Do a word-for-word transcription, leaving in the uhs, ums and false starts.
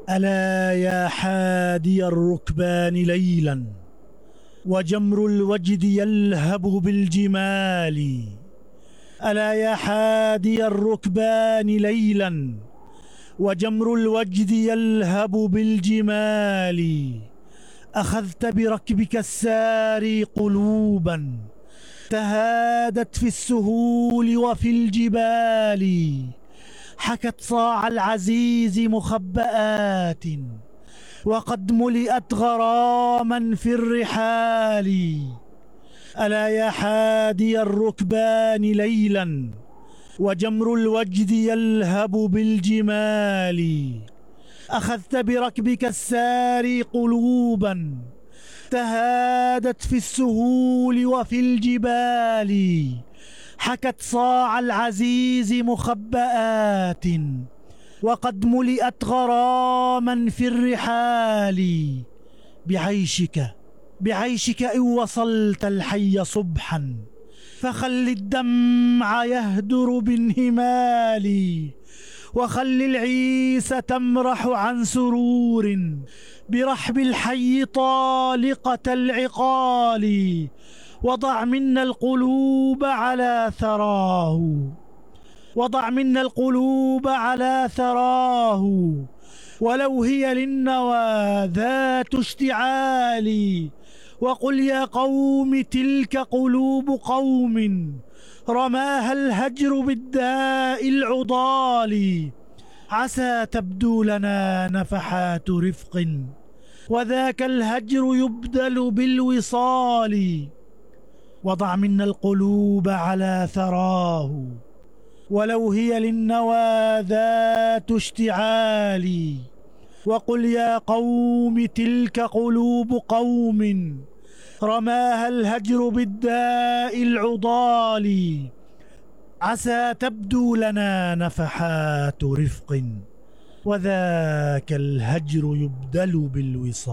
ألا يا حادي الركبان ليلا وجمر الوجد يلهب بالجمال. ألا يا حادي الركبان ليلا وجمر الوجد يلهب بالجمال. أخذت بركبك الساري قلوبا تهادت في السهول وفي الجبال. حكت صاع العزيز مخبآت وقد ملئت غراما في الرحال. ألا يا حادي الركبان ليلا وجمر الوجد يلهب بالجمال. أخذت بركبك الساري قلوبا تهادت في السهول وفي الجبال. حكت صاع العزيز مخبآت وقد ملئت غراما في الرحال. بعيشك بعيشك إن وصلت الحي صبحا فخل الدمع يهدر بانهمال. وخل العيس تمرح عن سرور برحب الحي طالقة العقال. وضع منا القلوب على ثراه وضع منا القلوب على ثراه ولو هي للنوى ذات اشتعال. وقل يا قوم تلك قلوب قوم رماها الهجر بالداء العضال. عسى تبدو لنا نفحات رفق وذاك الهجر يبدل بالوصال. وضع منا القلوب على ثراه ولو هي للنوى ذات اشتعال. وقل يا قوم تلك قلوب قوم رماها الهجر بالداء العضال. عسى تبدو لنا نفحات رفق وذاك الهجر يبدل بالوصال.